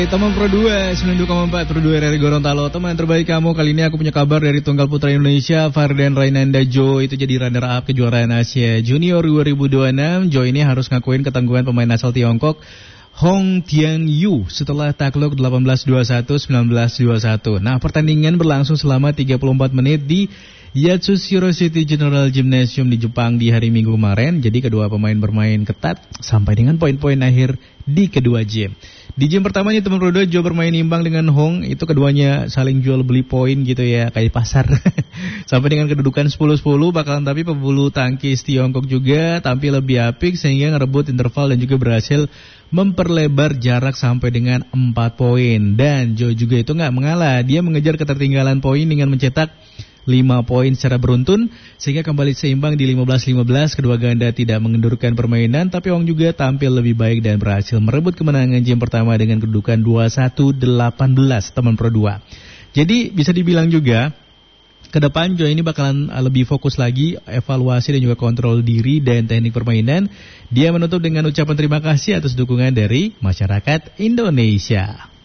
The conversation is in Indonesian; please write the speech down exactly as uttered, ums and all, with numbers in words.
Teman Pro dua, sembilan puluh dua koma empat Pro dua R R I Gorontalo. Teman terbaik kamu, kali ini aku punya kabar dari Tunggal Putra Indonesia. Fardan Rainanda Jo itu jadi runner up kejuaraan Asia Junior dua ribu dua puluh enam. Jo ini harus ngakuin ketangguhan pemain asal Tiongkok Hong Tian-yu setelah takluk delapan belas dua puluh satu, sembilan belas dua puluh satu. Nah, pertandingan berlangsung selama tiga puluh empat menit di Yatsushiro City General Gymnasium di Jepang di hari Minggu kemarin. Jadi kedua pemain bermain ketat sampai dengan poin-poin akhir di kedua game. Di game pertamanya teman Rodo, Jo bermain imbang dengan Hong. Itu keduanya saling jual beli poin gitu ya, kayak pasar. Sampai dengan kedudukan sepuluh sepuluh bakalan, tapi pebulu tangkis Tiongkok juga tampil lebih apik sehingga ngerebut interval dan juga berhasil memperlebar jarak sampai dengan empat poin. Dan Jo juga itu gak mengalah, dia mengejar ketertinggalan poin dengan mencetak lima poin secara beruntun sehingga kembali seimbang di lima belas lima belas. Kedua ganda tidak mengendurkan permainan, tapi Hong juga tampil lebih baik dan berhasil merebut kemenangan game pertama dengan kedudukan dua puluh satu delapan belas teman Pro dua. Jadi bisa dibilang juga ke depan Jo ini bakalan lebih fokus lagi evaluasi dan juga kontrol diri dan teknik permainan. Dia menutup dengan ucapan terima kasih atas dukungan dari masyarakat Indonesia.